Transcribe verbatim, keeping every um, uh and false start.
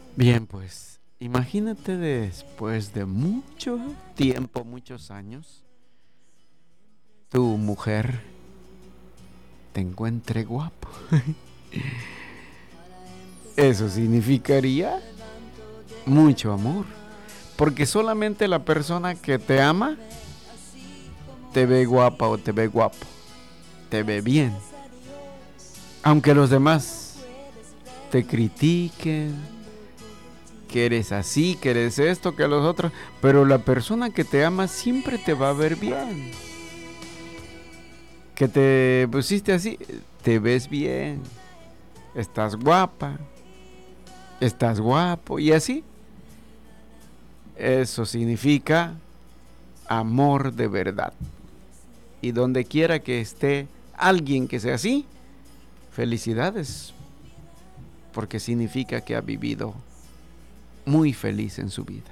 Bien, pues imagínate después de mucho tiempo, muchos años, tu mujer te encuentre guapo. Eso significaría mucho amor, porque solamente la persona que te ama te ve guapa o te ve guapo, te ve bien. Aunque los demás te critiquen, que eres así, que eres esto, que los otros, pero la persona que te ama siempre te va a ver bien. Que te pusiste así, te ves bien, estás guapa, estás guapo y así. Eso significa amor de verdad. Y donde quiera que esté alguien que sea así, felicidades, porque significa que ha vivido muy feliz en su vida.